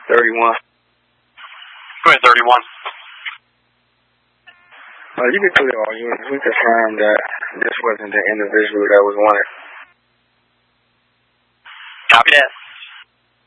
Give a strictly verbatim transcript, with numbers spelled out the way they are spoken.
thirty-one. Go ahead, thirty-one. Uh, you can put it on units. We confirmed that this wasn't the individual that was wanted. Copy that.